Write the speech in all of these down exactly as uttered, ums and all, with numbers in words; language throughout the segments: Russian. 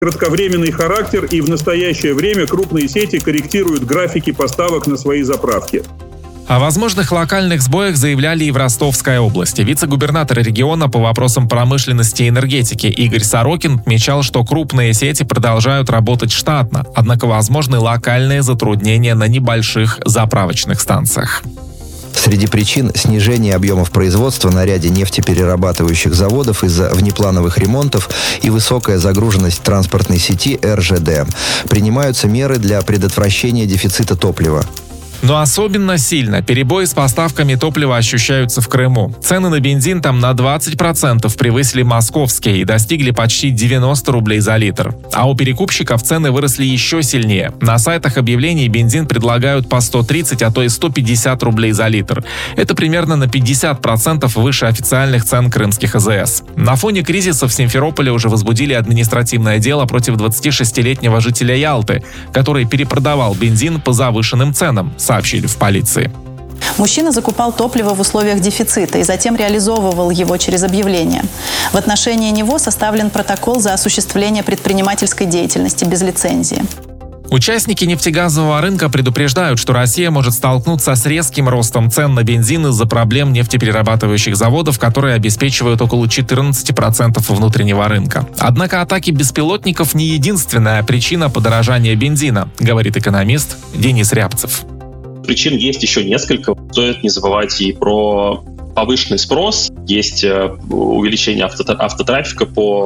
кратковременный характер, и в настоящее время крупные сети корректируют графики поставок на свои заправки. О возможных локальных сбоях заявляли и в Ростовской области. Вице-губернатор региона по вопросам промышленности и энергетики Игорь Сорокин отмечал, что крупные сети продолжают работать штатно, однако возможны локальные затруднения на небольших заправочных станциях. Среди причин снижения объемов производства на ряде нефтеперерабатывающих заводов из-за внеплановых ремонтов и высокая загруженность транспортной сети эр жэ дэ. Принимаются меры для предотвращения дефицита топлива. Но особенно сильно перебои с поставками топлива ощущаются в Крыму. Цены на бензин там на двадцать процентов превысили московские и достигли почти девяносто рублей за литр. А у перекупщиков цены выросли еще сильнее. На сайтах объявлений бензин предлагают по сто тридцать, а то и сто пятьдесят рублей за литр. Это примерно на пятьдесят процентов выше официальных цен крымских а зэ эс. На фоне кризиса в Симферополе уже возбудили административное дело против двадцатишестилетнего жителя Ялты, который перепродавал бензин по завышенным ценам, сообщили в полиции. Мужчина закупал топливо в условиях дефицита и затем реализовывал его через объявление. В отношении него составлен протокол за осуществление предпринимательской деятельности без лицензии. Участники нефтегазового рынка предупреждают, что Россия может столкнуться с резким ростом цен на бензин из-за проблем нефтеперерабатывающих заводов, которые обеспечивают около четырнадцать процентов внутреннего рынка. Однако атаки беспилотников не единственная причина подорожания бензина, говорит экономист Денис Рябцев. Причин есть еще несколько. Стоит не забывать и про повышенный спрос. Есть увеличение авто, автотрафика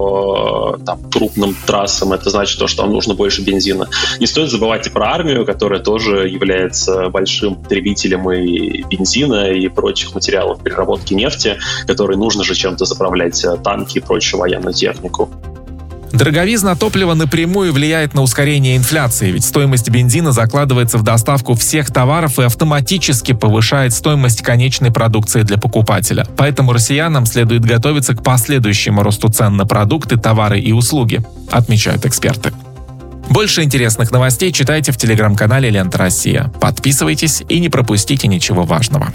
по там, крупным трассам. Это значит, то, что нам нужно больше бензина. Не стоит забывать и про армию, которая тоже является большим потребителем и бензина, и прочих материалов переработки нефти, которые нужно же чем-то заправлять танки и прочую военную технику. Дороговизна топлива напрямую влияет на ускорение инфляции, ведь стоимость бензина закладывается в доставку всех товаров и автоматически повышает стоимость конечной продукции для покупателя. Поэтому россиянам следует готовиться к последующему росту цен на продукты, товары и услуги, отмечают эксперты. Больше интересных новостей читайте в телеграм-канале «Лента Россия». Подписывайтесь и не пропустите ничего важного.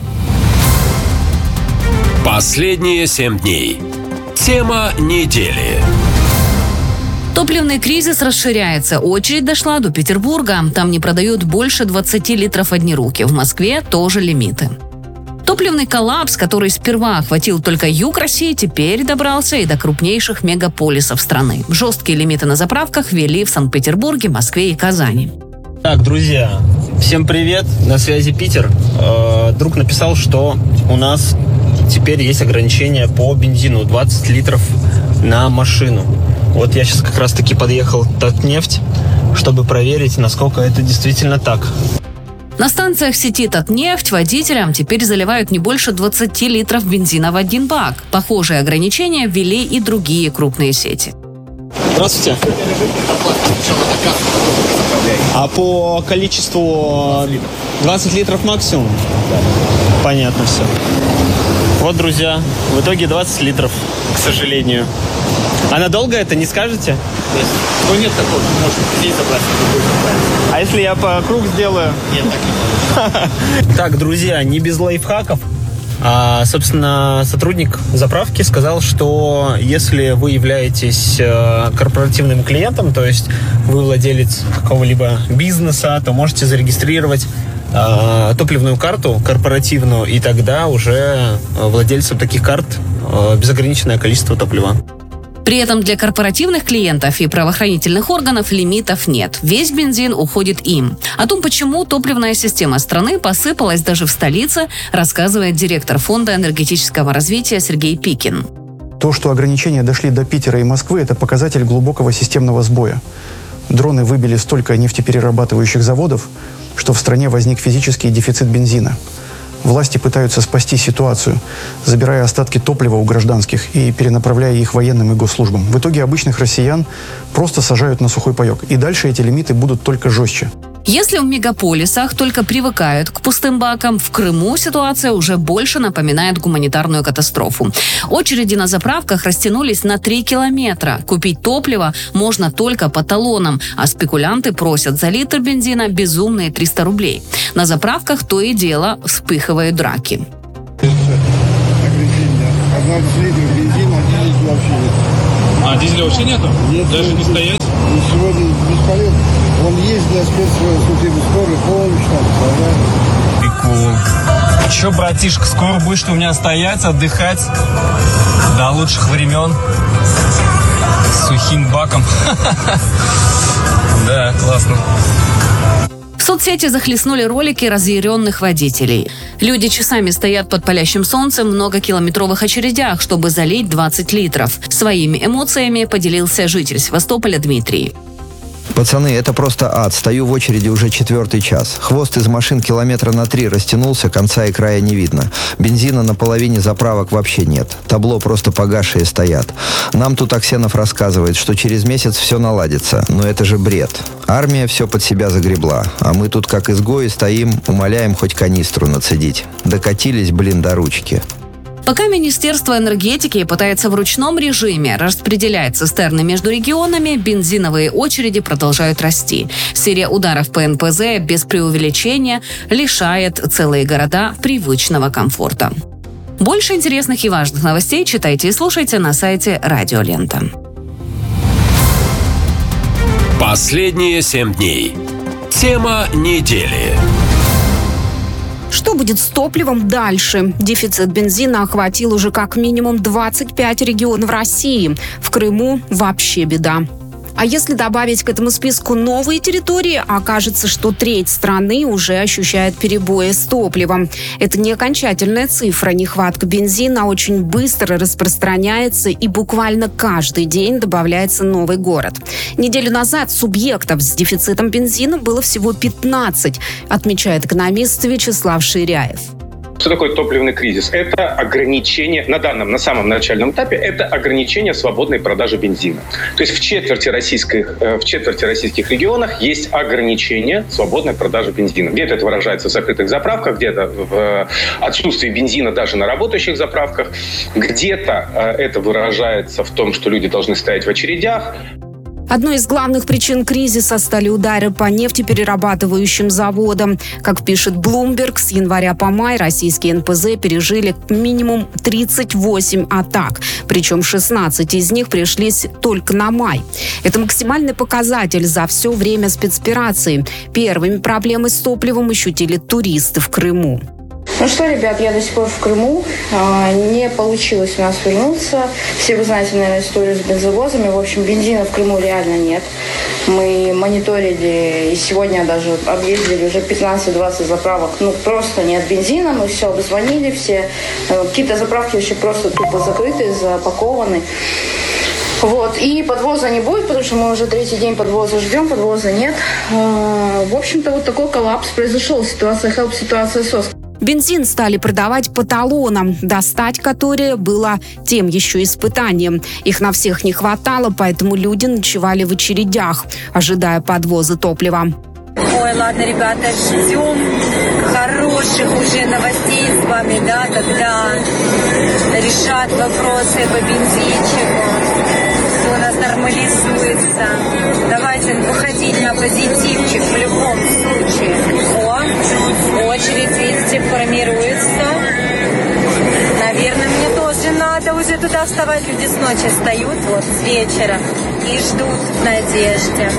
Последние семь дней. Тема недели. Топливный кризис расширяется. Очередь дошла до Петербурга. Там не продают больше двадцати литров одни руки. В Москве тоже лимиты. Топливный коллапс, который сперва охватил только юг России, теперь добрался и до крупнейших мегаполисов страны. Жесткие лимиты на заправках ввели в Санкт-Петербурге, Москве и Казани. Так, друзья, всем привет. На связи Питер. Э, друг написал, что у нас теперь есть ограничение по бензину. двадцать литров на машину. Вот я сейчас как раз-таки подъехал в Татнефть, чтобы проверить, насколько это действительно так. На станциях сети Татнефть водителям теперь заливают не больше двадцати литров бензина в один бак. Похожие ограничения ввели и другие крупные сети. Здравствуйте. А по количеству двадцать литров максимум? Понятно все. Вот, друзья, в итоге двадцать литров, к сожалению. А надолго это, не скажете? Ну, нет такого, может здесь забрать. А если я по круг сделаю? Нет, так не может. Так, друзья, не без лайфхаков. А, собственно, сотрудник заправки сказал, что если вы являетесь корпоративным клиентом, то есть вы владелец какого-либо бизнеса, то можете зарегистрировать а, топливную карту корпоративную, и тогда уже владельцам таких карт а, безограниченное количество топлива. При этом для корпоративных клиентов и правоохранительных органов лимитов нет. Весь бензин уходит им. О том, почему топливная система страны посыпалась даже в столице, рассказывает директор Фонда энергетического развития Сергей Пикин. То, что ограничения дошли до Питера и Москвы, это показатель глубокого системного сбоя. Дроны выбили столько нефтеперерабатывающих заводов, что в стране возник физический дефицит бензина. Власти пытаются спасти ситуацию, забирая остатки топлива у гражданских и перенаправляя их военным и госслужбам. В итоге обычных россиян просто сажают на сухой паек. И дальше эти лимиты будут только жестче. Если в мегаполисах только привыкают к пустым бакам, в Крыму ситуация уже больше напоминает гуманитарную катастрофу. Очереди на заправках растянулись на три километра. Купить топливо можно только по талонам, а спекулянты просят за литр бензина безумные триста рублей. На заправках то и дело вспыхивают драки. А дизеля вообще нету? Нет, даже не стоять? Сегодня бесполезно. Он есть для спецслужбы скорой помощи, там, Прикол. Че, братишка, скоро будешь у меня стоять, отдыхать до лучших времен с сухим баком. Да, классно. В соцсети захлестнули ролики разъяренных водителей. Люди часами стоят под палящим солнцем в многокилометровых очередях, чтобы залить двадцать литров. Своими эмоциями поделился житель Севастополя Дмитрий. Пацаны, это просто ад. Стою в очереди уже четвертый час. Хвост из машин километра на три растянулся, конца и края не видно. Бензина на половине заправок вообще нет. Табло просто погасшие стоят. Нам тут Аксенов рассказывает, что через месяц все наладится. Но это же бред. Армия все под себя загребла. А мы тут как изгои стоим, умоляем хоть канистру нацедить. Докатились, блин, до ручки. Пока Министерство энергетики пытается в ручном режиме распределять цистерны между регионами, бензиновые очереди продолжают расти. Серия ударов по эн пэ зэ без преувеличения лишает целые города привычного комфорта. Больше интересных и важных новостей читайте и слушайте на сайте Радио Лента. Последние семь дней. Тема недели. Что будет с топливом дальше? Дефицит бензина охватил уже как минимум двадцать пять регионов России. В Крыму вообще беда. А если добавить к этому списку новые территории, окажется, что треть страны уже ощущает перебои с топливом. Это не окончательная цифра. Нехватка бензина очень быстро распространяется, и буквально каждый день добавляется новый город. Неделю назад субъектов с дефицитом бензина было всего пятнадцать, отмечает экономист Вячеслав Ширяев. Что такое топливный кризис? Это ограничение, на данном, на самом начальном этапе, это ограничение свободной продажи бензина. То есть в четверти российских, в четверти российских регионах есть ограничение свободной продажи бензина. Где-то это выражается в закрытых заправках, где-то в отсутствии бензина даже на работающих заправках, где-то это выражается в том, что люди должны стоять в очередях. Одной из главных причин кризиса стали удары по нефтеперерабатывающим заводам. Как пишет Bloomberg, с января по май российские эн пэ зэ пережили минимум тридцать восемь атак. Причем шестнадцать из них пришлись только на май. Это максимальный показатель за все время спецоперации. Первыми проблемы с топливом ощутили туристы в Крыму. Ну что, ребят, я до сих пор в Крыму. Не получилось у нас вернуться. Все вы знаете, наверное, историю с бензовозами. В общем, бензина в Крыму реально нет. Мы мониторили, и сегодня даже объездили уже пятнадцать-двадцать заправок. Ну, просто нет бензина. Мы все обзвонили, все. Какие-то заправки вообще просто тупо закрыты, запакованы. Вот. И подвоза не будет, потому что мы уже третий день подвоза ждем, подвоза нет. В общем-то, вот такой коллапс произошел. Ситуация хелп, ситуация сос. Бензин стали продавать по талонам, достать которые было тем еще испытанием. Их на всех не хватало, поэтому люди ночевали в очередях, ожидая подвоза топлива. Ой, ладно, ребята, ждем хороших уже новостей с вами, да, когда решат вопросы по бензинчику, все у нас нормализуется. Давайте выходить на позитивчик в любом случае. О, очередь, видите, формируется. Наверное, мне тоже надо уже туда вставать. Люди с ночи встают, вот, с вечера, и ждут в надежде.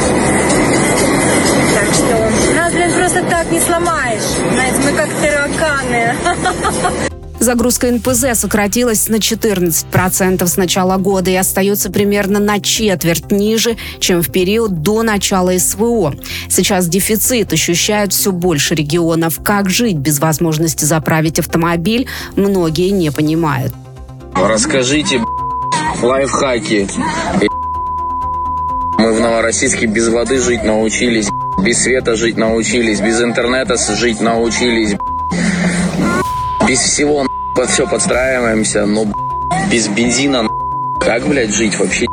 Так что нас, блин, просто так не сломаешь. Знаете, мы как тараканы. Загрузка эн пэ зэ сократилась на четырнадцать процентов с начала года и остается примерно на четверть ниже, чем в период до начала эс вэ о. Сейчас дефицит ощущают все больше регионов. Как жить без возможности заправить автомобиль, многие не понимают. Расскажите, лайфхаки. Мы в Новороссийске без воды жить научились, без света жить научились, без интернета жить научились, без всего под все подстраиваемся, но без бензина как, блядь, жить вообще?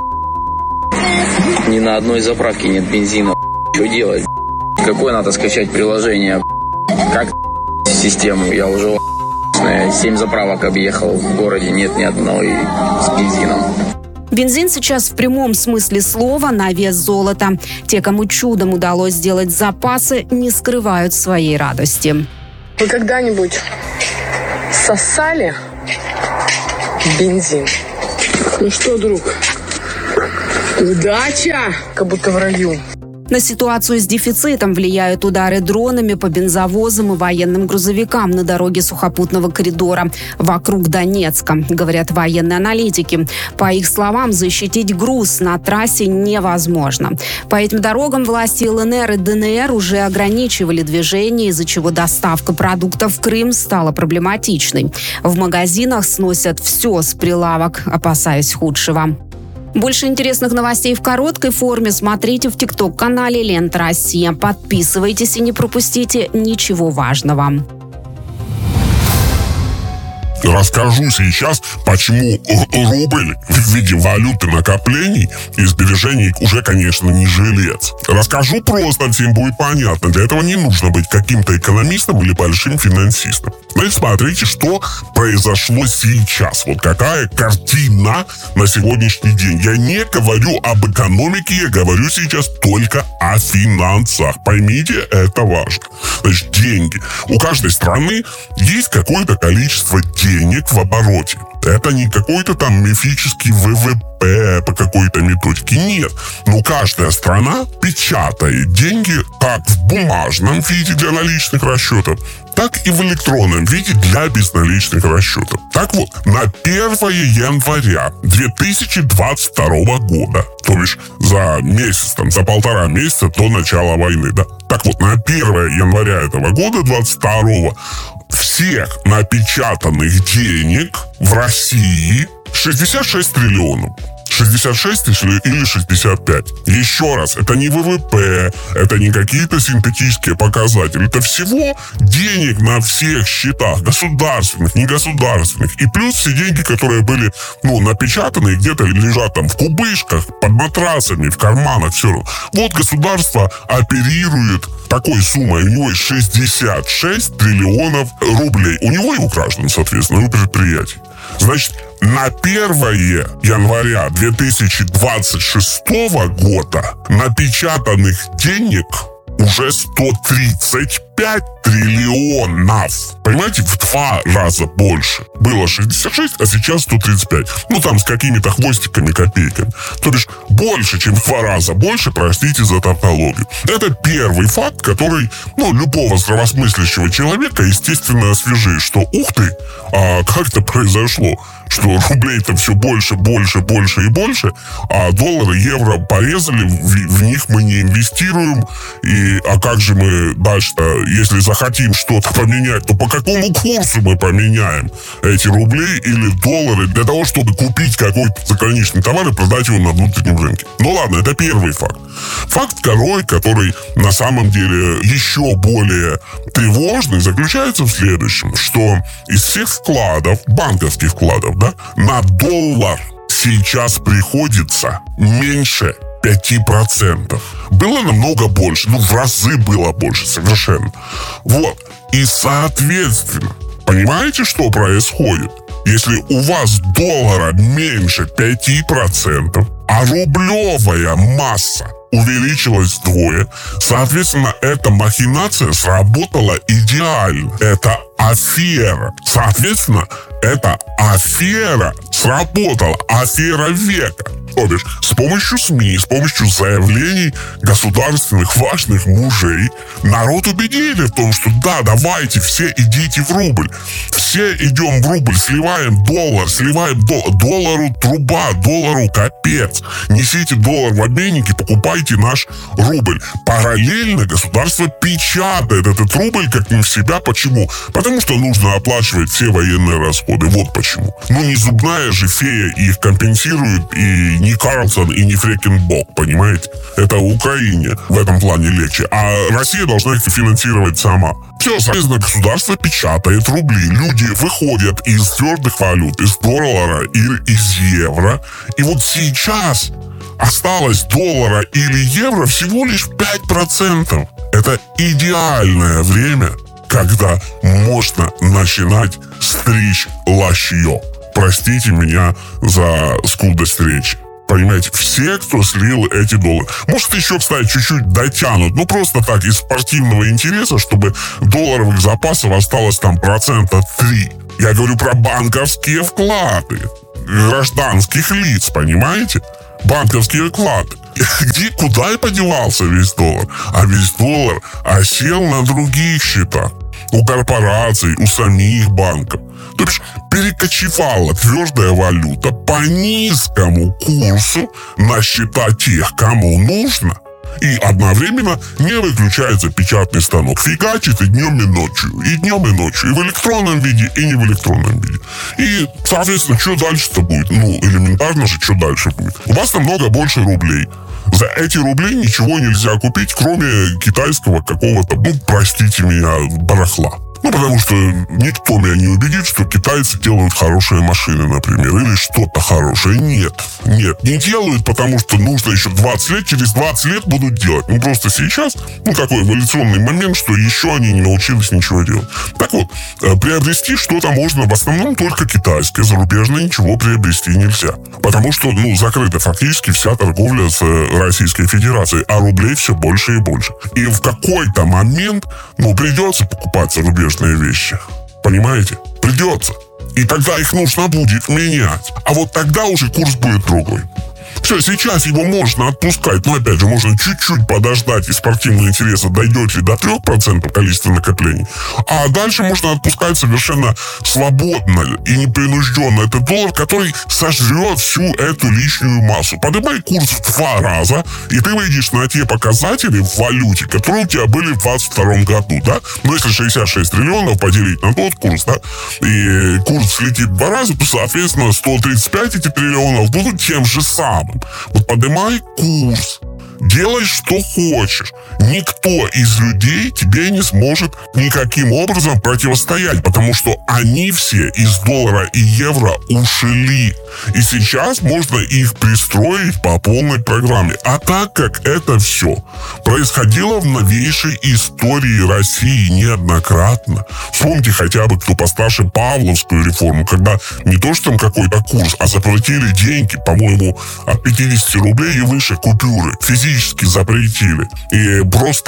Ни на одной заправке нет бензина. Что делать? Какое надо скачать приложение? Как систему? Я уже семь заправок объехал в городе, нет ни одной с бензином. Бензин сейчас в прямом смысле слова на вес золота. Те, кому чудом удалось сделать запасы, не скрывают своей радости. Вы когда-нибудь сосали бензин? Ну что, друг, Удача! Как будто в раю. На ситуацию с дефицитом влияют удары дронами по бензовозам и военным грузовикам на дороге сухопутного коридора вокруг Донецка, говорят военные аналитики. По их словам, защитить груз на трассе невозможно. По этим дорогам власти ЛНР и ДНР уже ограничивали движение, из-за чего доставка продуктов в Крым стала проблематичной. В магазинах сносят все с прилавок, опасаясь худшего. Больше интересных новостей в короткой форме смотрите в ТикТок-канале «Лента Россия». Подписывайтесь и не пропустите ничего важного. Расскажу сейчас, почему рубль в виде валюты накоплений и сбережений уже, конечно, не жилец. Расскажу просто, всем будет понятно. Для этого не нужно быть каким-то экономистом или большим финансистом. Значит, смотрите, что произошло сейчас. Вот какая картина на сегодняшний день. Я не говорю об экономике, я говорю сейчас только о финансах. Поймите, это важно. Значит, деньги. У каждой страны есть какое-то количество денег. денег в обороте. Это не какой-то там мифический ВВП по какой-то методике. Нет. Но каждая страна печатает деньги как в бумажном виде для наличных расчетов, так и в электронном виде для безналичных расчетов. Так вот, на первое января две тысячи двадцать второго года, то бишь за месяц, там, за полтора месяца до начала войны, да. Так вот, на первое января этого года, двадцать второго, всех напечатанных денег в России шестьдесят шесть триллионов. шестьдесят шесть или шестьдесят пять. Еще раз, это не ВВП, это не какие-то синтетические показатели. Это всего денег на всех счетах, государственных, негосударственных. И плюс все деньги, которые были, ну, напечатаны и где-то лежат там в кубышках, под матрасами, в карманах, все равно. Вот государство оперирует такой суммой. У него шестьдесят шесть триллионов рублей. У него и у граждан, соответственно, и у предприятий. Значит, на первое января две тысячи двадцать шестого года напечатанных денег уже сто тридцать пять триллионов. Понимаете, в два раза больше. Было шестьдесят шесть, а сейчас сто тридцать пять. Ну, там с какими-то хвостиками, копейками. То бишь, больше, чем в два раза больше, простите за тавтологию. Это первый факт, который, ну, любого здравомыслящего человека, естественно, освежит, что, ух ты, а как это произошло? Что рублей-то все больше, больше, больше и больше, а доллары, евро порезали, в, в них мы не инвестируем. И, а как же мы дальше-то, если захотим что-то поменять, то по какому курсу мы поменяем эти рубли или доллары для того, чтобы купить какой-то заграничный товар и продать его на внутреннем рынке? Ну ладно, это первый факт. Факт второй, который на самом деле еще более тревожный, заключается в следующем, что из всех вкладов, банковских вкладов, да, на доллар сейчас приходится меньше пяти процентов. Было намного больше, ну в разы было больше совершенно. Вот. И соответственно, понимаете, что происходит? Если у вас доллара меньше пяти процентов, а рублевая масса увеличилась вдвое, соответственно, эта махинация сработала идеально. Это афера. Соответственно, эта афера сработала. Афера века. То бишь, с помощью СМИ, с помощью заявлений государственных важных мужей народ убедили в том, что да, давайте, все идите в рубль. Все идем в рубль, сливаем доллар, сливаем до- доллару труба, доллару капец. Несите доллар в обменники, покупайте наш рубль. Параллельно государство печатает этот рубль как не в себя. Почему? Потому что нужно оплачивать все военные расходы. Вот почему. Ну, не зубная же фея их компенсирует, и не Карлсон, и не Фрекенбок, понимаете? Это Украине в этом плане легче. А Россия должна их финансировать сама. Все, соответственно, государство печатает рубли. Люди выходят из твердых валют, из доллара или из евро. И вот сейчас осталось доллара или евро всего лишь пять процентов. Это идеальное время, когда можно начинать стричь лащье. Простите меня за скудость речи. Понимаете, все, кто слил эти доллары. Может, еще, кстати, чуть-чуть дотянут. Ну, просто так, из спортивного интереса, чтобы долларовых запасов осталось там процента три. Я говорю про банковские вклады гражданских лиц, понимаете? банковские вклады. Где, куда и подевался весь доллар? А весь доллар осел на других счетах. У корпораций, у самих банков. То бишь перекочевала твердая валюта по низкому курсу на счета тех, кому нужно. И одновременно не выключается печатный станок. Фигачит и днем, и ночью. И днем, и ночью. И в электронном виде, и не в электронном виде. И, соответственно, что дальше-то будет? Ну, элементарно же, что дальше будет? У вас намного больше рублей. За эти рубли ничего нельзя купить, кроме китайского какого-то, ну, простите меня, барахла. Ну, потому что никто меня не убедит, что китайцы делают хорошие машины, например, или что-то хорошее. Нет, нет, не делают, потому что нужно еще двадцать лет, через двадцать лет будут делать. Ну, просто сейчас, ну, какой эволюционный момент, что еще они не научились ничего делать. Так вот, приобрести что-то можно в основном только китайское, зарубежное ничего приобрести нельзя. Потому что, ну, закрыта фактически вся торговля с Российской Федерацией, а рублей все больше и больше. И в какой-то момент, ну, придется покупать зарубежные вещи. Понимаете? Придется. И тогда их нужно будет менять. А вот тогда уже курс будет другой. Все, сейчас его можно отпускать, но опять же, можно чуть-чуть подождать, и спортивного интереса дойдете до трех процентов количества накоплений. А дальше можно отпускать совершенно свободно и непринужденно этот доллар, который сожрет всю эту лишнюю массу. Поднимай курс в два раза, и ты выйдешь на те показатели в валюте, которые у тебя были в двадцать втором году, да? Ну, если шестьдесят шесть триллионов поделить на тот курс, да, и курс слетит в два раза, то, соответственно, сто тридцать пять эти триллионов будут тем же самым. Вот поднимай курс, делай, что хочешь. Никто из людей тебе не сможет никаким образом противостоять, потому что они все из доллара и евро ушли. И сейчас можно их пристроить по полной программе. А так как это все происходило в новейшей истории России неоднократно. Вспомните хотя бы, кто постарше, Павловскую реформу, когда не то что там какой-то курс, а запретили деньги, по-моему, от пятидесяти рублей и выше купюры. Физически запретили. И просто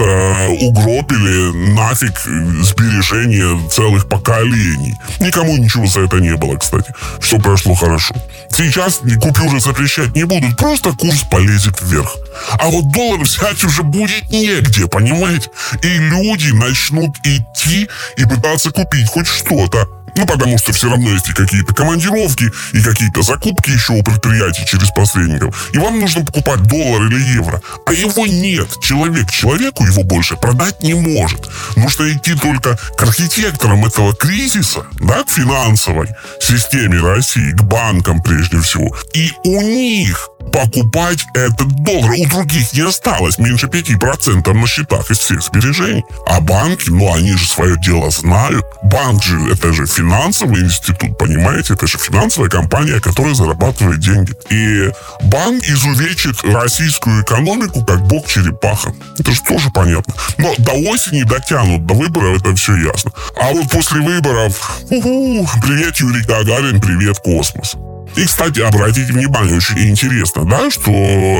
угробили нафиг сбережения целых поколений. Никому ничего за это не было, кстати. Что прошло хорошо. Сейчас купюры запрещать не будут, просто курс полезет вверх. А вот доллар взять уже будет негде, понимаете? И люди начнут идти и пытаться купить хоть что-то. Ну, потому что все равно есть и какие-то командировки, и какие-то закупки еще у предприятий через посредников. И вам нужно покупать доллар или евро. А его нет. Человек человеку его больше продать не может. Нужно идти только к архитекторам этого кризиса, да, к финансовой системе России, к банкам прежде всего. И у них покупать этот доллар. У других не осталось меньше пяти процентов на счетах из всех сбережений. А банки, ну, они же свое дело знают. Банк же, это же финансовый институт, понимаете? Это же финансовая компания, которая зарабатывает деньги. И банк изувечит российскую экономику, как бог черепаха. Это же тоже понятно. Но до осени дотянут, до выборов это все ясно. А вот после выборов, у-ху, привет, Юрий Гагарин, привет, космос. И, кстати, обратите внимание, очень интересно, да, что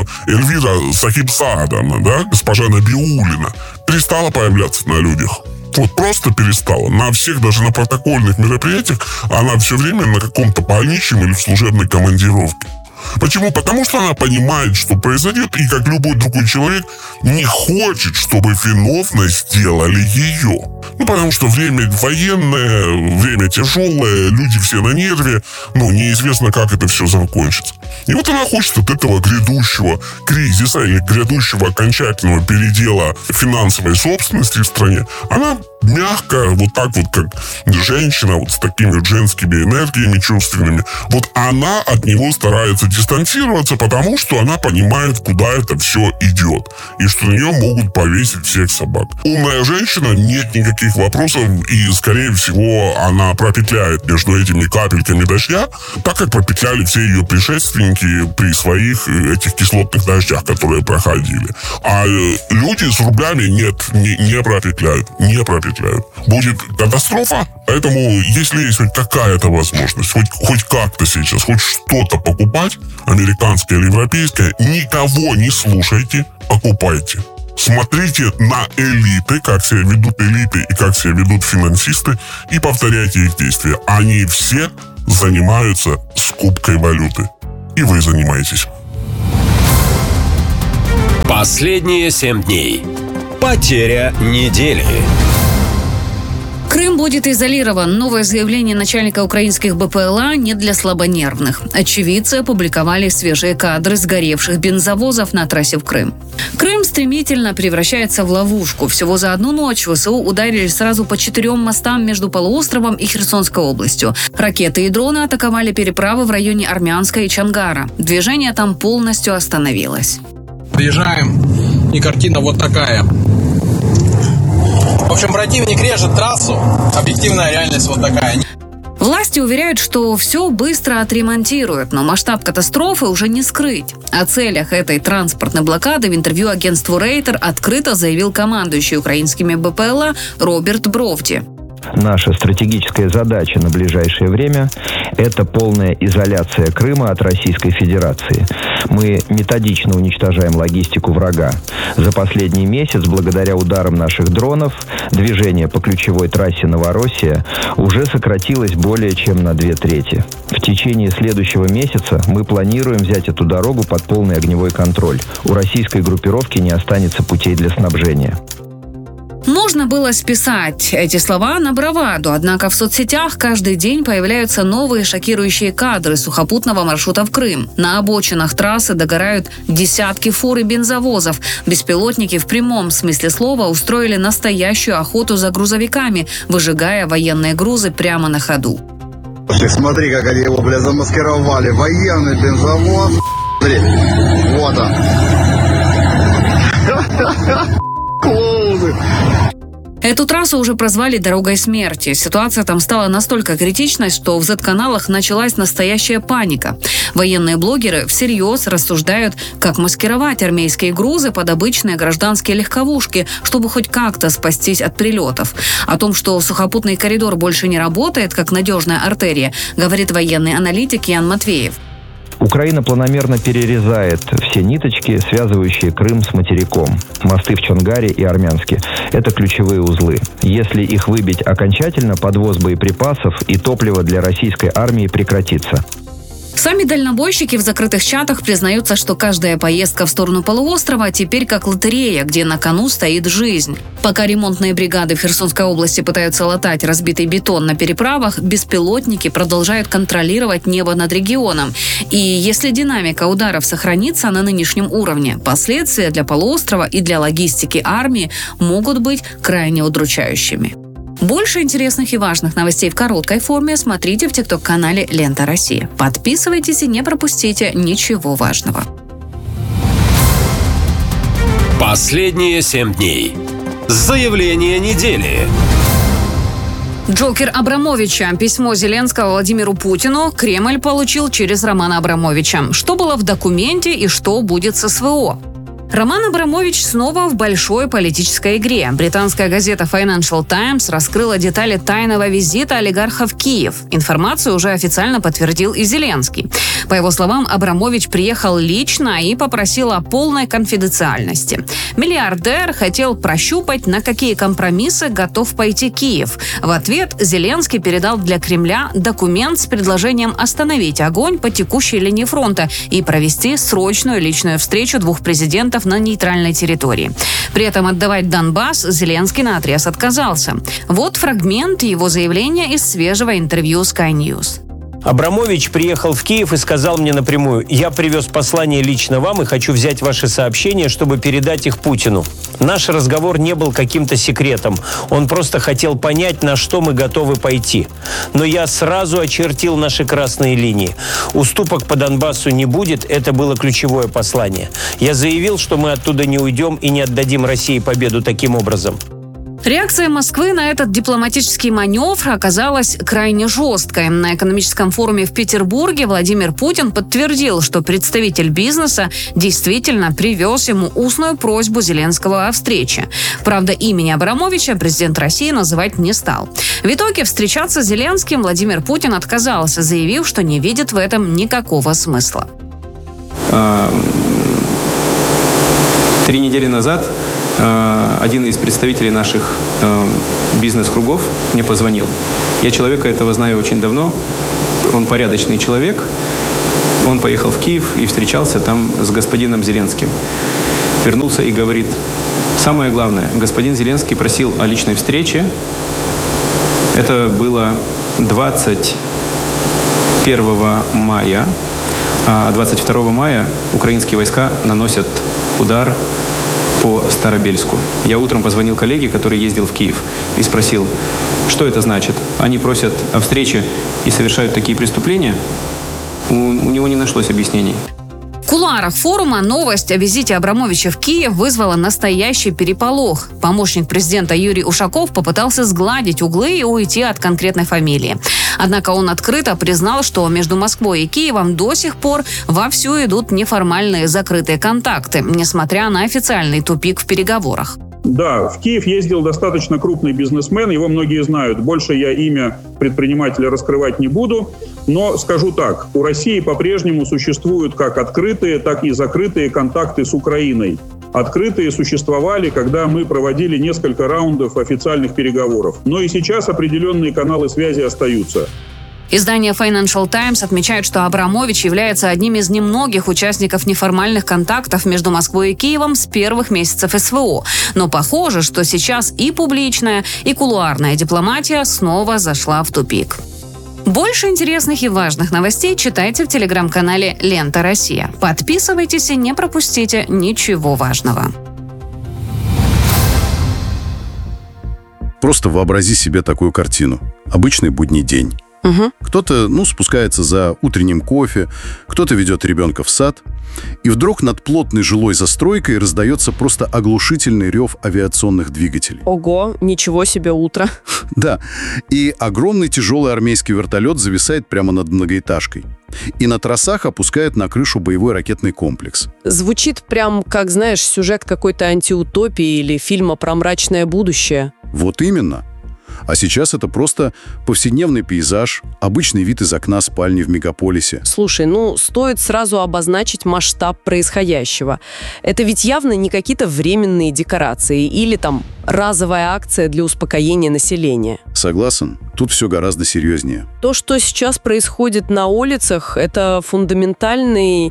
Эльвира Сахибзадовна, да, госпожа Набиуллина, перестала появляться на людях. Вот просто перестала. На всех, даже на протокольных мероприятиях, она все время на каком-то больничном или в служебной командировке. Почему? Потому что она понимает, что произойдет, и как любой другой человек не хочет, чтобы виновной сделали ее. Ну, потому что время военное, время тяжелое, люди все на нерве, ну, неизвестно, как это все закончится. И вот она хочет от этого грядущего кризиса или грядущего окончательного передела финансовой собственности в стране, она мягко, вот так вот, как женщина, вот с такими вот женскими энергиями чувственными, вот она от него старается дистанцироваться, потому что она понимает, куда это все идет, и что на нее могут повесить всех собак. Умная женщина, нет никаких вопросов, и, скорее всего, она пропетляет между этими капельками дождя, так как пропетляли все ее предшественники при своих этих кислотных дождях, которые проходили. А люди с рублями нет, не, не пропетляют, не пропетляют. Будет катастрофа, поэтому если есть хоть какая-то возможность, хоть, хоть как-то сейчас, хоть что-то покупать, американское или европейское, никого не слушайте, покупайте. Смотрите на элиты, как себя ведут элиты и как себя ведут финансисты, и повторяйте их действия. Они все занимаются скупкой валюты. И вы занимаетесь. Последние семь дней. Потеря недели. Крым будет изолирован. Новое заявление начальника украинских БПЛА не для слабонервных. Очевидцы опубликовали свежие кадры сгоревших бензовозов на трассе в Крым. Крым стремительно превращается в ловушку. Всего за одну ночь ВСУ ударили сразу по четырем мостам между полуостровом и Херсонской областью. Ракеты и дроны атаковали переправы в районе Армянска и Чонгара. Движение там полностью остановилось. Приезжаем, и картина вот такая. В общем, противник режет трассу, объективная реальность вот такая. Власти уверяют, что все быстро отремонтируют, но масштаб катастрофы уже не скрыть. О целях этой транспортной блокады в интервью агентству Рейтер открыто заявил командующий украинскими БПЛА Роберт Бровди. Наша стратегическая задача на ближайшее время – это полная изоляция Крыма от Российской Федерации. Мы методично уничтожаем логистику врага. За последний месяц, благодаря ударам наших дронов, движение по ключевой трассе Новороссия уже сократилось более чем на две трети. В течение следующего месяца мы планируем взять эту дорогу под полный огневой контроль. У российской группировки не останется путей для снабжения. Можно было списать эти слова на браваду, однако в соцсетях каждый день появляются новые шокирующие кадры сухопутного маршрута в Крым. На обочинах трассы догорают десятки фур и бензовозов. Беспилотники в прямом смысле слова устроили настоящую охоту за грузовиками, выжигая военные грузы прямо на ходу. Ты смотри, как они его, бля, замаскировали. Военный бензовоз. Смотри, вот он. Клоуны. Эту трассу уже прозвали «дорогой смерти». Ситуация там стала настолько критичной, что в зет-каналах началась настоящая паника. Военные блогеры всерьез рассуждают, как маскировать армейские грузы под обычные гражданские легковушки, чтобы хоть как-то спастись от прилетов. О том, что сухопутный коридор больше не работает, как надежная артерия, говорит военный аналитик Ян Матвеев. Украина планомерно перерезает все ниточки, связывающие Крым с материком. Мосты в Чонгаре и Армянске – это ключевые узлы. Если их выбить окончательно, подвоз боеприпасов и топлива для российской армии прекратится. Сами дальнобойщики в закрытых чатах признаются, что каждая поездка в сторону полуострова теперь как лотерея, где на кону стоит жизнь. Пока ремонтные бригады в Херсонской области пытаются латать разбитый бетон на переправах, беспилотники продолжают контролировать небо над регионом. И если динамика ударов сохранится на нынешнем уровне, последствия для полуострова и для логистики армии могут быть крайне удручающими. Больше интересных и важных новостей в короткой форме смотрите в тикток-канале «Лента Россия». Подписывайтесь и не пропустите ничего важного. Последние семь дней. Заявление недели. Джокер Абрамовича. Письмо Зеленского Владимиру Путину Кремль получил через Романа Абрамовича. Что было в документе и что будет с СВО? Роман Абрамович снова в большой политической игре. Британская газета Financial Times раскрыла детали тайного визита олигарха в Киев. Информацию уже официально подтвердил и Зеленский. По его словам, Абрамович приехал лично и попросил о полной конфиденциальности. Миллиардер хотел прощупать, на какие компромиссы готов пойти Киев. В ответ Зеленский передал для Кремля документ с предложением остановить огонь по текущей линии фронта и провести срочную личную встречу двух президентов на нейтральной территории. При этом отдавать Донбасс Зеленский наотрез отказался. Вот фрагмент его заявления из свежего интервью Sky News. Абрамович приехал в Киев и сказал мне напрямую: «Я привез послание лично вам и хочу взять ваши сообщения, чтобы передать их Путину». Наш разговор не был каким-то секретом. Он просто хотел понять, на что мы готовы пойти. Но я сразу очертил наши красные линии. Уступок по Донбассу не будет, это было ключевое послание. Я заявил, что мы оттуда не уйдем и не отдадим России победу таким образом. Реакция Москвы на этот дипломатический маневр оказалась крайне жесткой. На экономическом форуме в Петербурге Владимир Путин подтвердил, что представитель бизнеса действительно привез ему устную просьбу Зеленского о встрече. Правда, имени Абрамовича президент России называть не стал. В итоге встречаться с Зеленским Владимир Путин отказался, заявив, что не видит в этом никакого смысла. Три недели назад один из представителей наших бизнес-кругов мне позвонил. Я человека этого знаю очень давно. Он порядочный человек. Он поехал в Киев и встречался там с господином Зеленским. вернулся и говорит: самое главное, господин Зеленский просил о личной встрече. Это было двадцать первого мая, а двадцать второго мая украинские войска наносят удар по Старобельску. Я утром позвонил коллеге, который ездил в Киев, и спросил, что это значит. Они просят о встрече и совершают такие преступления? У, у него не нашлось объяснений. В кулуарах форума новость о визите Абрамовича в Киев вызвала настоящий переполох. Помощник президента Юрий Ушаков попытался сгладить углы и уйти от конкретной фамилии. Однако он открыто признал, что между Москвой и Киевом до сих пор вовсю идут неформальные закрытые контакты, несмотря на официальный тупик в переговорах. Да, в Киев ездил достаточно крупный бизнесмен, его многие знают. Больше я имя предпринимателя раскрывать не буду, но скажу так, у России по-прежнему существуют как открытые, так и закрытые контакты с Украиной. Открытые существовали, когда мы проводили несколько раундов официальных переговоров. Но и сейчас определенные каналы связи остаются. Издание Financial Times отмечает, что Абрамович является одним из немногих участников неформальных контактов между Москвой и Киевом с первых месяцев СВО. Но похоже, что сейчас и публичная, и кулуарная дипломатия снова зашла в тупик. Больше интересных и важных новостей читайте в телеграм-канале «Лента Россия». Подписывайтесь и не пропустите ничего важного. Просто вообрази себе такую картину. Обычный будний день. Угу. Кто-то, ну, спускается за утренним кофе, кто-то ведет ребенка в сад, и вдруг над плотной жилой застройкой раздается просто оглушительный рев авиационных двигателей. Ого, ничего себе утро. Да, и огромный тяжелый армейский вертолет зависает прямо над многоэтажкой. И на тросах опускает на крышу боевой ракетный комплекс. Звучит прям, как, знаешь, сюжет какой-то антиутопии или фильма про мрачное будущее. Вот именно. А сейчас это просто повседневный пейзаж, обычный вид из окна спальни в мегаполисе. Слушай, ну, стоит сразу обозначить масштаб происходящего. Это ведь явно не какие-то временные декорации или там разовая акция для успокоения населения. Согласен. Тут все гораздо серьезнее. То, что сейчас происходит на улицах, это фундаментальный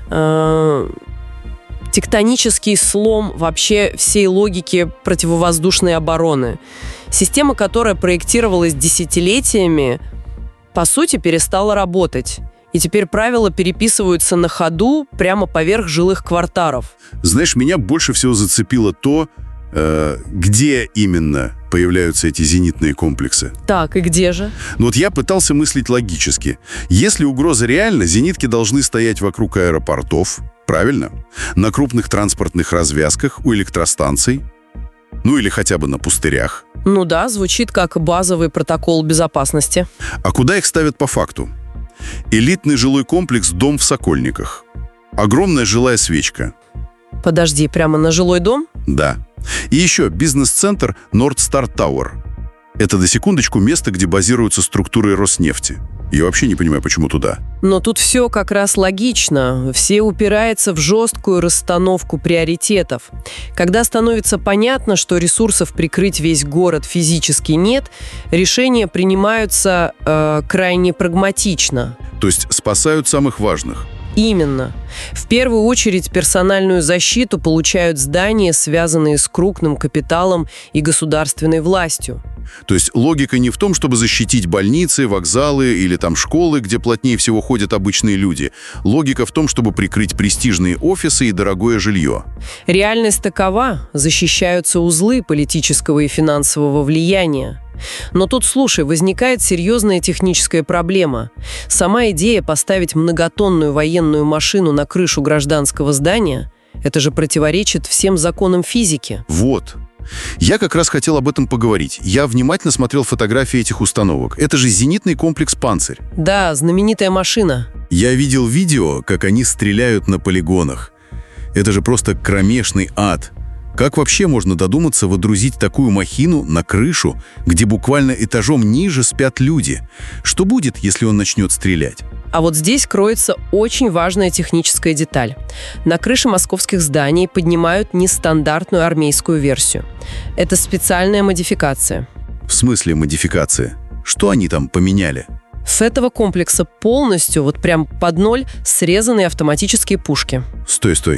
э, тектонический слом вообще всей логики противовоздушной обороны. Система, которая проектировалась десятилетиями, по сути, перестала работать. И теперь правила переписываются на ходу прямо поверх жилых кварталов. Знаешь, меня больше всего зацепило то, э, где именно появляются эти зенитные комплексы. Так, и где же? Ну вот я пытался мыслить логически. Если угроза реальна, зенитки должны стоять вокруг аэропортов, правильно? На крупных транспортных развязках, у электростанций. Ну или хотя бы на пустырях. Ну да, звучит как базовый протокол безопасности. А куда их ставят по факту? Элитный жилой комплекс «Дом в Сокольниках». Огромная жилая свечка. Подожди, прямо на жилой дом? Да. И еще бизнес-центр «Нордстар Тауэр». Это, до секундочку, место, где базируются структуры Роснефти. Я вообще не понимаю, почему туда. Но тут все как раз логично. Все упирается в жесткую расстановку приоритетов. Когда становится понятно, что ресурсов прикрыть весь город физически нет, решения принимаются э, крайне прагматично. То есть спасают самых важных. Именно. В первую очередь персональную защиту получают здания, связанные с крупным капиталом и государственной властью. То есть логика не в том, чтобы защитить больницы, вокзалы или там школы, где плотнее всего ходят обычные люди. Логика в том, чтобы прикрыть престижные офисы и дорогое жилье. Реальность такова. Защищаются узлы политического и финансового влияния. Но тут, слушай, возникает серьезная техническая проблема. Сама идея поставить многотонную военную машину на крышу гражданского здания – это же противоречит всем законам физики. Вот. Я как раз хотел об этом поговорить. Я внимательно смотрел фотографии этих установок. Это же зенитный комплекс «Панцирь». Да, знаменитая машина. Я видел видео, как они стреляют на полигонах. Это же просто кромешный ад. Как вообще можно додуматься водрузить такую махину на крышу, где буквально этажом ниже спят люди? Что будет, если он начнет стрелять? А вот здесь кроется очень важная техническая деталь. На крыше московских зданий поднимают нестандартную армейскую версию. Это специальная модификация. В смысле модификация? Что они там поменяли? С этого комплекса полностью, вот прям под ноль, срезаны автоматические пушки. Стой, стой.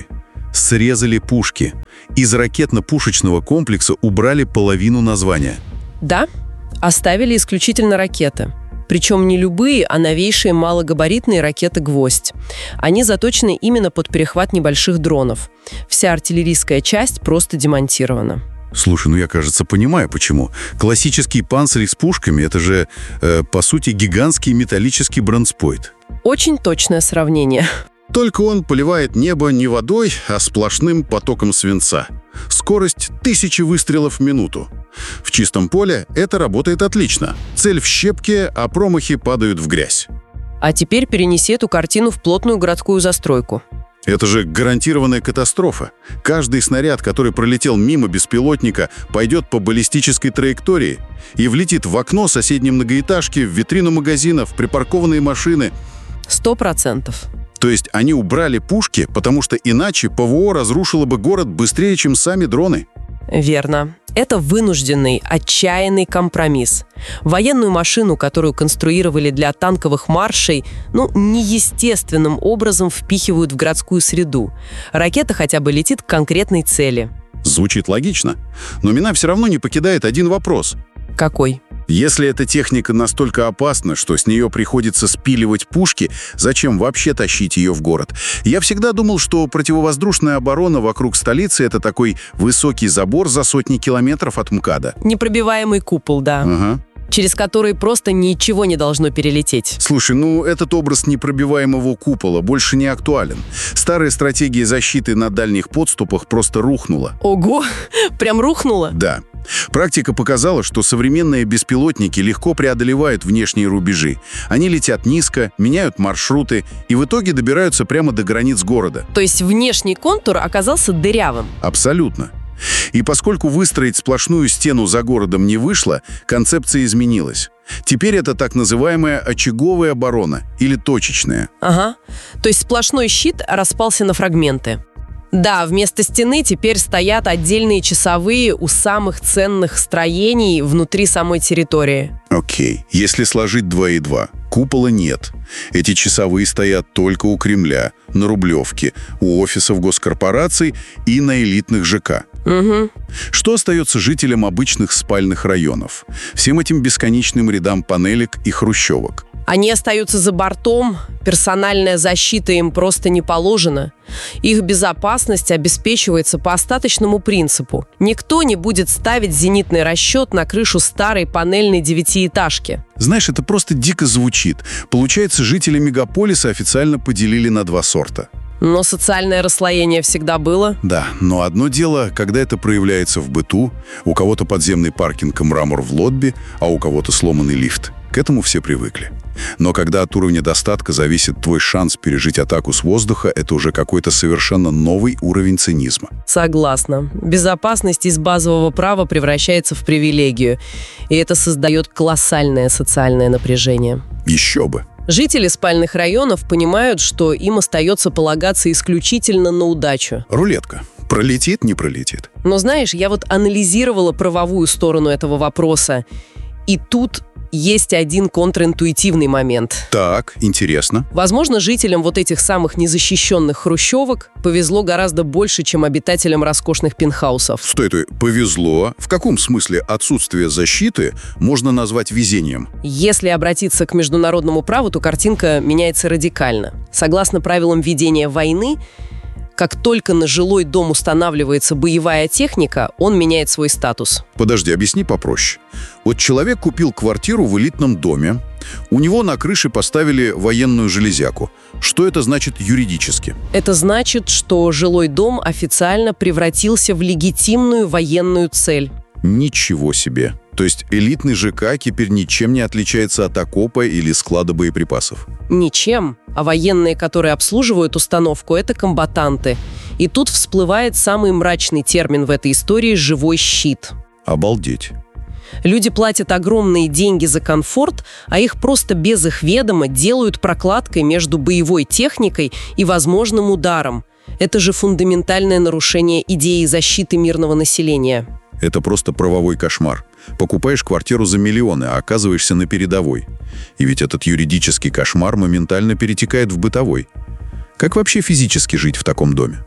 Срезали пушки. Из ракетно-пушечного комплекса убрали половину названия. Да, оставили исключительно ракеты. Причем не любые, а новейшие малогабаритные ракеты «Гвоздь». Они заточены именно под перехват небольших дронов. Вся артиллерийская часть просто демонтирована. Слушай, ну я, кажется, понимаю, почему. Классический панцирь с пушками – это же, э, по сути, гигантский металлический бронспойт. Очень точное сравнение. Только он поливает небо не водой, а сплошным потоком свинца. Скорость тысячи выстрелов в минуту. В чистом поле это работает отлично. Цель в щепке, а промахи падают в грязь. А теперь перенеси эту картину в плотную городскую застройку. Это же гарантированная катастрофа. Каждый снаряд, который пролетел мимо беспилотника, пойдет по баллистической траектории и влетит в окно соседней многоэтажки, в витрину магазина, в припаркованные машины. Сто процентов. То есть они убрали пушки, потому что иначе ПВО разрушило бы город быстрее, чем сами дроны. Верно. Это вынужденный, отчаянный компромисс. Военную машину, которую конструировали для танковых маршей, ну, неестественным образом впихивают в городскую среду. Ракета хотя бы летит к конкретной цели. Звучит логично. Но меня все равно не покидает один вопрос. Какой? Если эта техника настолько опасна, что с нее приходится спиливать пушки, зачем вообще тащить ее в город? Я всегда думал, что противовоздушная оборона вокруг столицы — это такой высокий забор за сотни километров от МКАДа. Непробиваемый купол, да. Ага. Через который просто ничего не должно перелететь. Слушай, ну этот образ непробиваемого купола больше не актуален. Старая стратегия защиты на дальних подступах просто рухнула. Ого, прям рухнула? Да. Практика показала, что современные беспилотники легко преодолевают внешние рубежи. Они летят низко, меняют маршруты и в итоге добираются прямо до границ города. То есть внешний контур оказался дырявым? Абсолютно. И поскольку выстроить сплошную стену за городом не вышло, концепция изменилась. Теперь это так называемая очаговая оборона или точечная. Ага. То есть сплошной щит распался на фрагменты. Да, вместо стены теперь стоят отдельные часовые у самых ценных строений внутри самой территории. Окей, если сложить два и два, купола нет. Эти часовые стоят только у Кремля, на Рублевке, у офисов госкорпораций и на элитных ЖК. Угу. Что остается жителям обычных спальных районов? Всем этим бесконечным рядам панелек и хрущевок. Они остаются за бортом, персональная защита им просто не положена. Их безопасность обеспечивается по остаточному принципу. Никто не будет ставить зенитный расчет на крышу старой панельной девятиэтажки. Знаешь, это просто дико звучит. Получается, жители мегаполиса официально поделили на два сорта. Но социальное расслоение всегда было. Да, но одно дело, когда это проявляется в быту, у кого-то подземный паркинг и мрамор в лобби, а у кого-то сломанный лифт. К этому все привыкли. Но когда от уровня достатка зависит твой шанс пережить атаку с воздуха, это уже какой-то совершенно новый уровень цинизма. Согласна. Безопасность из базового права превращается в привилегию. И это создает колоссальное социальное напряжение. Еще бы. Жители спальных районов понимают, что им остается полагаться исключительно на удачу. Рулетка. Пролетит, не пролетит. Но знаешь, я вот анализировала правовую сторону этого вопроса. И тут есть один контринтуитивный момент. Так, интересно. Возможно, жителям вот этих самых незащищенных хрущевок повезло гораздо больше, чем обитателям роскошных пентхаусов. Стой, стой, повезло? В каком смысле отсутствие защиты можно назвать везением? Если обратиться к международному праву, то картинка меняется радикально. Согласно правилам ведения войны, как только на жилой дом устанавливается боевая техника, он меняет свой статус. Подожди, объясни попроще. Вот человек купил квартиру в элитном доме, у него на крыше поставили военную железяку. Что это значит юридически? Это значит, что жилой дом официально превратился в легитимную военную цель. Ничего себе. То есть элитный ЖК теперь ничем не отличается от окопа или склада боеприпасов? Ничем. А военные, которые обслуживают установку, это комбатанты. И тут всплывает самый мрачный термин в этой истории – живой щит. Обалдеть. Люди платят огромные деньги за комфорт, а их просто без их ведома делают прокладкой между боевой техникой и возможным ударом. Это же фундаментальное нарушение идеи защиты мирного населения. Это просто правовой кошмар. Покупаешь квартиру за миллионы, а оказываешься на передовой. И ведь этот юридический кошмар моментально перетекает в бытовой. Как вообще физически жить в таком доме?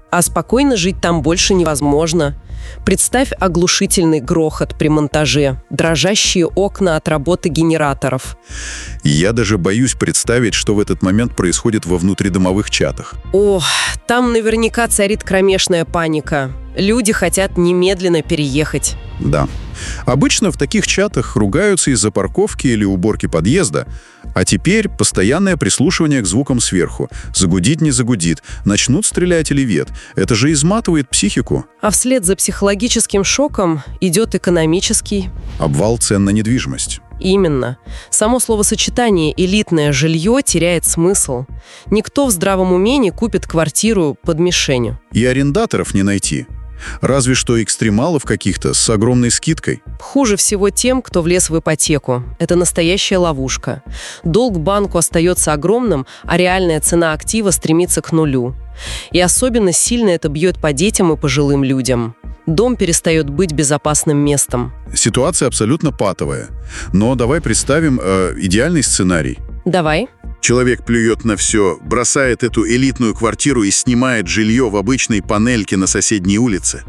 А спокойно жить там больше невозможно. Представь оглушительный грохот при монтаже, дрожащие окна от работы генераторов. Я даже боюсь представить, что в этот момент происходит во внутридомовых чатах. О, там наверняка царит кромешная паника. Люди хотят немедленно переехать. Да. Обычно в таких чатах ругаются из-за парковки или уборки подъезда, а теперь постоянное прислушивание к звукам сверху. Загудит, не загудит, начнут стрелять или нет. Это же изматывает психику. А вслед за психологическим шоком идет экономический. Обвал цен на недвижимость. Именно. Само словосочетание «элитное жилье» теряет смысл. Никто в здравом уме не купит квартиру под мишенью. И арендаторов не найти. Разве что экстремалов каких-то с огромной скидкой. Хуже всего тем, кто влез в ипотеку. Это настоящая ловушка. Долг банку остается огромным, а реальная цена актива стремится к нулю. И особенно сильно это бьет по детям и пожилым людям. Дом перестает быть безопасным местом. Ситуация абсолютно патовая. Но давай представим э, идеальный сценарий. Давай. Человек плюет на все, бросает эту элитную квартиру и снимает жилье в обычной панельке на соседней улице.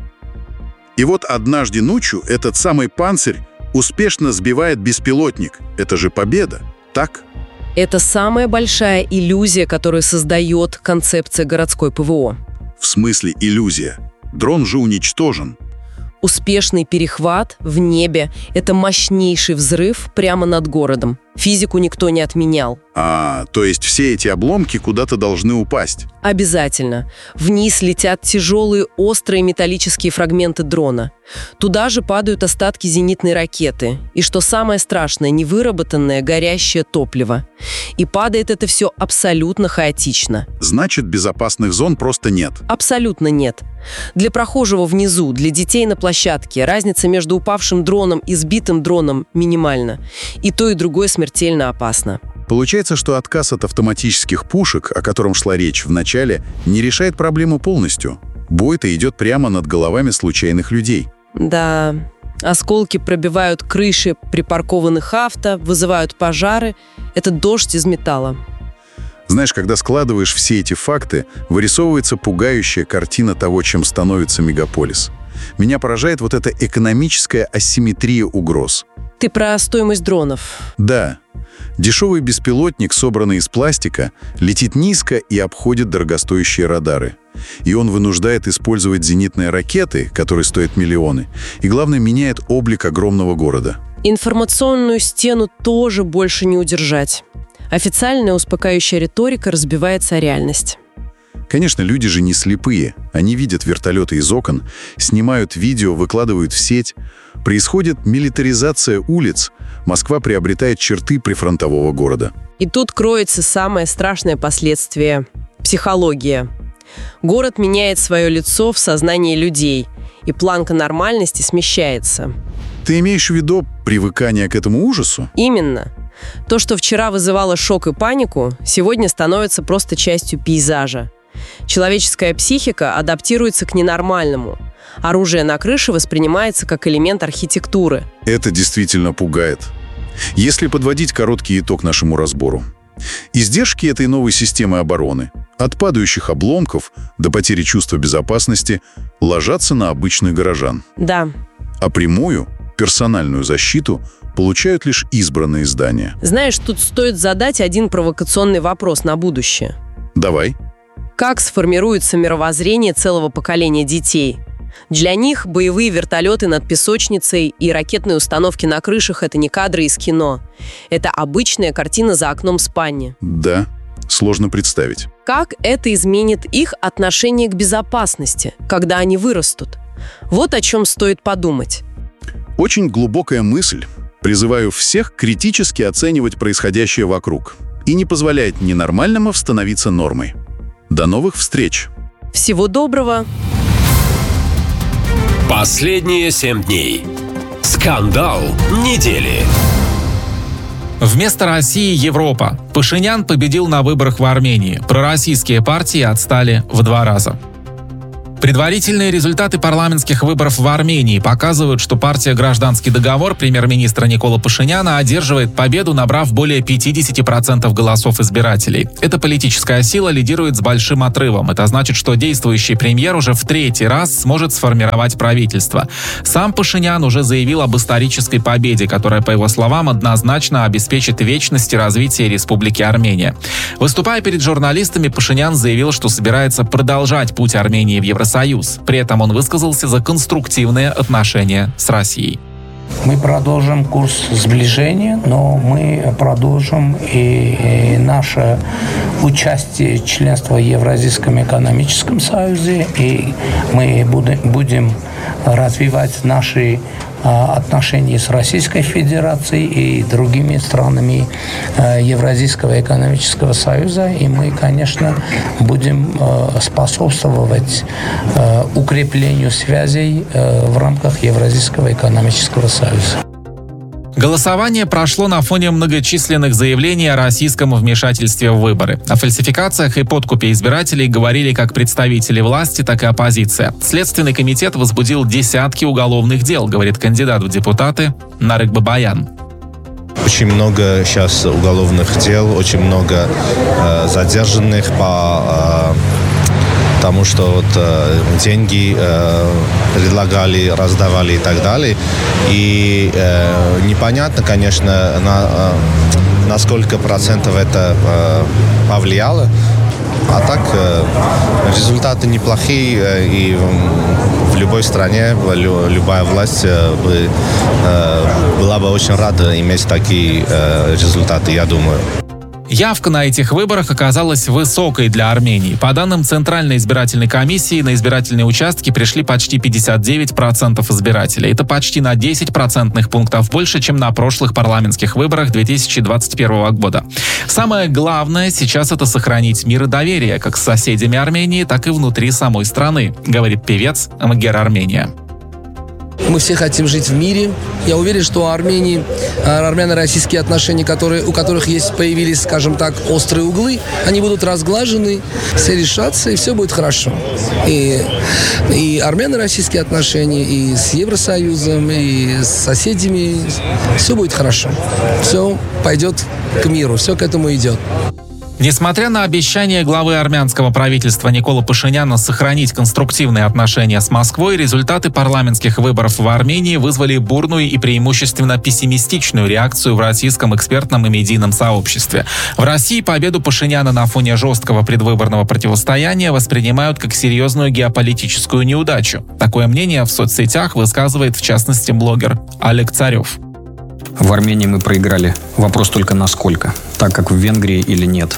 И вот однажды ночью этот самый панцирь успешно сбивает беспилотник. Это же победа, так? Это самая большая иллюзия, которую создает концепция городской ПВО. В смысле иллюзия? Дрон же уничтожен. Успешный перехват в небе – это мощнейший взрыв прямо над городом. Физику никто не отменял. А, то есть все эти обломки куда-то должны упасть? Обязательно. Вниз летят тяжелые, острые металлические фрагменты дрона. Туда же падают остатки зенитной ракеты. И что самое страшное, невыработанное горящее топливо. И падает это все абсолютно хаотично. Значит, безопасных зон просто нет? Абсолютно нет. Для прохожего внизу, для детей на площадке разница между упавшим дроном и сбитым дроном минимальна. И то, и другое смертельно опасно. Получается, что отказ от автоматических пушек, о котором шла речь в начале, не решает проблему полностью. Бой-то идет прямо над головами случайных людей. Да, осколки пробивают крыши припаркованных авто, вызывают пожары. Это дождь из металла. Знаешь, когда складываешь все эти факты, вырисовывается пугающая картина того, чем становится мегаполис. Меня поражает вот эта экономическая асимметрия угроз. Ты про стоимость дронов? Да. Дешевый беспилотник, собранный из пластика, летит низко и обходит дорогостоящие радары. И он вынуждает использовать зенитные ракеты, которые стоят миллионы, и, главное, меняет облик огромного города. Информационную стену тоже больше не удержать. Официальная успокаивающая риторика разбивается о реальность. Конечно, люди же не слепые. Они видят вертолеты из окон, снимают видео, выкладывают в сеть. Происходит милитаризация улиц. Москва приобретает черты прифронтового города. И тут кроется самое страшное последствие – психология. Город меняет свое лицо в сознании людей, и планка нормальности смещается. Ты имеешь в виду привыкание к этому ужасу? Именно. То, что вчера вызывало шок и панику, сегодня становится просто частью пейзажа. Человеческая психика адаптируется к ненормальному. Оружие на крыше воспринимается как элемент архитектуры. Это действительно пугает. Если подводить короткий итог нашему разбору. Издержки этой новой системы обороны, от падающих обломков до потери чувства безопасности, ложатся на обычных горожан. Да. А прямую, персональную защиту получают лишь избранные здания. Знаешь, тут стоит задать один провокационный вопрос на будущее. Давай. Как сформируется мировоззрение целого поколения детей? Для них боевые вертолеты над песочницей и ракетные установки на крышах – это не кадры из кино. Это обычная картина за окном спальни. Да, сложно представить. Как это изменит их отношение к безопасности, когда они вырастут? Вот о чем стоит подумать. Очень глубокая мысль. Призываю всех критически оценивать происходящее вокруг и не позволять ненормальному становиться нормой. До новых встреч! Всего доброго! Последние семь дней. Скандал недели. Вместо России – Европа. Пашинян победил на выборах в Армении. Пророссийские партии отстали в два раза. Предварительные результаты парламентских выборов в Армении показывают, что партия «Гражданский договор» премьер-министра Никола Пашиняна одерживает победу, набрав более пятьдесят процентов голосов избирателей. Эта политическая сила лидирует с большим отрывом. Это значит, что действующий премьер уже в третий раз сможет сформировать правительство. Сам Пашинян уже заявил об исторической победе, которая, по его словам, однозначно обеспечит вечность и развитие Республики Армения. Выступая перед журналистами, Пашинян заявил, что собирается продолжать путь Армении в Евросоюз. Союз. При этом он высказался за конструктивные отношения с Россией. Мы продолжим курс сближения, но мы продолжим и наше участие в членстве в Евразийском экономическом союзе, и мы будем развивать наши отношения с Российской Федерацией и другими странами Евразийского экономического союза. И мы, конечно, будем способствовать укреплению связей в рамках Евразийского экономического союза. Голосование прошло на фоне многочисленных заявлений о российском вмешательстве в выборы. О фальсификациях и подкупе избирателей говорили как представители власти, так и оппозиция. Следственный комитет возбудил десятки уголовных дел, говорит кандидат в депутаты Нарык Бабаян. Очень много сейчас уголовных дел, очень много э, задержанных по... Э, Потому что вот, э, деньги э, предлагали, раздавали и так далее. И э, непонятно, конечно, на, э, на сколько процентов это э, повлияло. А так э, результаты неплохие. Э, и в любой стране, лю, любая власть э, бы, э, была бы очень рада иметь такие э, результаты, я думаю. Явка на этих выборах оказалась высокой для Армении. По данным Центральной избирательной комиссии, на избирательные участки пришли почти пятьдесят девять процентов избирателей. Это почти на десять процентных пунктов больше, чем на прошлых парламентских выборах две тысячи двадцать первого года. Самое главное сейчас — это сохранить мир и доверие как с соседями Армении, так и внутри самой страны, говорит певец Магер Армения. Мы все хотим жить в мире. Я уверен, что у Армении, армяно-российские отношения, которые, у которых есть, появились, скажем так, острые углы, они будут разглажены, все решатся, и все будет хорошо. И, и армяно-российские отношения, и с Евросоюзом, и с соседями, все будет хорошо. Все пойдет к миру, все к этому идет. Несмотря на обещание главы армянского правительства Никола Пашиняна сохранить конструктивные отношения с Москвой, результаты парламентских выборов в Армении вызвали бурную и преимущественно пессимистичную реакцию в российском экспертном и медийном сообществе. В России победу Пашиняна на фоне жесткого предвыборного противостояния воспринимают как серьезную геополитическую неудачу. Такое мнение в соцсетях высказывает, в частности, блогер Олег Царев. В Армении мы проиграли. Вопрос только насколько. Так как в Венгрии или нет.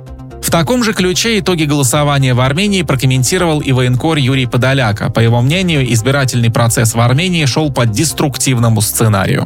В таком же ключе итоги голосования в Армении прокомментировал и военкор Юрий Подоляка. По его мнению, избирательный процесс в Армении шел по деструктивному сценарию.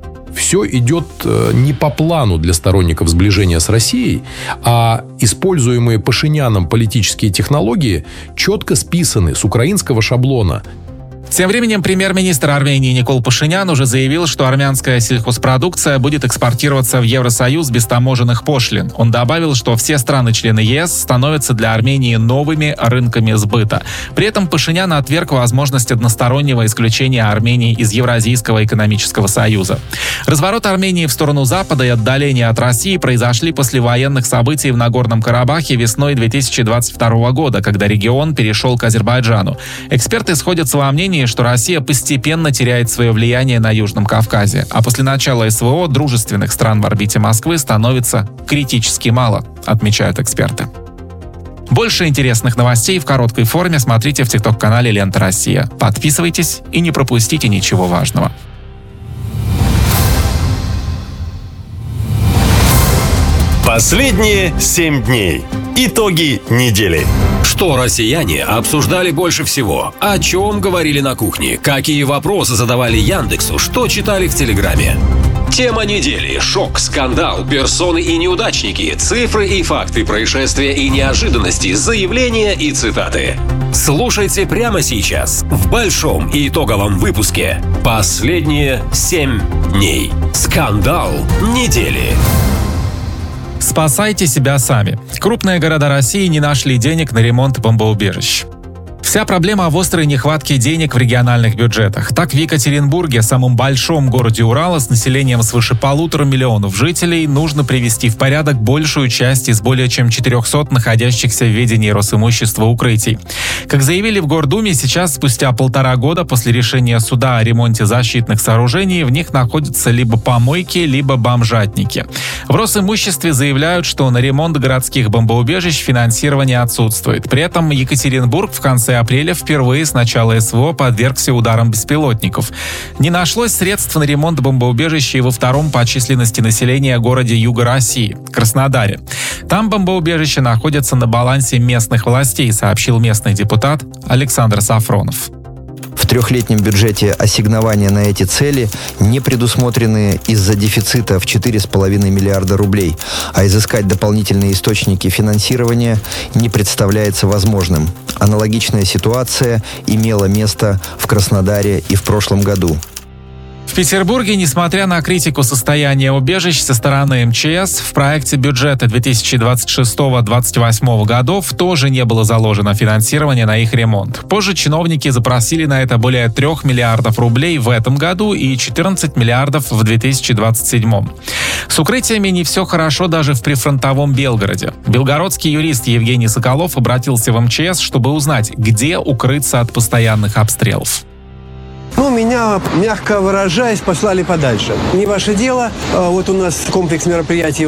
Все идет не по плану для сторонников сближения с Россией, а используемые Пашиняном политические технологии четко списаны с украинского шаблона. Тем временем премьер-министр Армении Никол Пашинян уже заявил, что армянская сельхозпродукция будет экспортироваться в Евросоюз без таможенных пошлин. Он добавил, что все страны-члены ЕС становятся для Армении новыми рынками сбыта. При этом Пашинян отверг возможность одностороннего исключения Армении из Евразийского экономического союза. Разворот Армении в сторону Запада и отдаление от России произошли после военных событий в Нагорном Карабахе весной две тысячи двадцать второго года, когда регион перешел к Азербайджану. Эксперты сходятся во мнении, что Россия постепенно теряет свое влияние на Южном Кавказе, а после начала СВО дружественных стран в орбите Москвы становится критически мало, отмечают эксперты. Больше интересных новостей в короткой форме смотрите в тикток-канале «Лента Россия». Подписывайтесь и не пропустите ничего важного. Последние семь дней. Итоги недели. Что россияне обсуждали больше всего? О чем говорили на кухне? Какие вопросы задавали Яндексу? Что читали в Телеграме? Тема недели. Шок, скандал, персоны и неудачники, цифры и факты происшествия и неожиданности, заявления и цитаты. Слушайте прямо сейчас в большом и итоговом выпуске «Последние семь дней». Скандал недели. Спасайте себя сами. Крупные города России не нашли денег на ремонт бомбоубежищ. Вся проблема в острой нехватке денег в региональных бюджетах. Так, в Екатеринбурге, самом большом городе Урала с населением свыше полутора миллионов жителей, нужно привести в порядок большую часть из более чем четырехсот находящихся в ведении Росимущества укрытий. Как заявили в Гордуме, сейчас, спустя полтора года после решения суда о ремонте защитных сооружений, в них находятся либо помойки, либо бомжатники. В Росимуществе заявляют, что на ремонт городских бомбоубежищ финансирование отсутствует. При этом Екатеринбург в конце апреля впервые с начала СВО подвергся ударам беспилотников. Не нашлось средств на ремонт бомбоубежища и во втором по численности населения городе Юга России – Краснодаре. Там бомбоубежища находятся на балансе местных властей, сообщил местный депутат Александр Сафронов. В трехлетнем бюджете ассигнования на эти цели не предусмотрены из-за дефицита в четыре с половиной миллиарда рублей, а изыскать дополнительные источники финансирования не представляется возможным. Аналогичная ситуация имела место в Краснодаре и в прошлом году. В Петербурге, несмотря на критику состояния убежищ со стороны эм че эс, в проекте бюджета две тысячи двадцать шестого — две тысячи двадцать восьмого годов тоже не было заложено финансирование на их ремонт. Позже чиновники запросили на это более трех миллиардов рублей в этом году и четырнадцать миллиардов в две тысячи двадцать седьмом. С укрытиями не все хорошо даже в прифронтовом Белгороде. Белгородский юрист Евгений Соколов обратился в эм че эс, чтобы узнать, где укрыться от постоянных обстрелов. Ну, меня, мягко выражаясь, послали подальше. Не ваше дело. Вот у нас комплекс мероприятий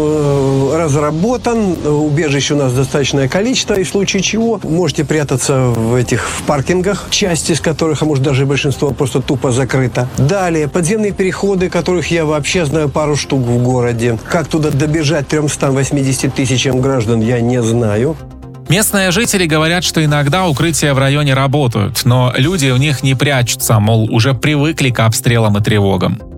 разработан. Убежищ у нас достаточное количество. И в случае чего можете прятаться в этих в паркингах, часть из которых, а может даже большинство, просто тупо закрыто. Далее, подземные переходы, которых я вообще знаю пару штук в городе. Как туда добежать тремстам восьмидесяти тысячам граждан, я не знаю. Местные жители говорят, что иногда укрытия в районе работают, но люди в них не прячутся, мол, уже привыкли к обстрелам и тревогам.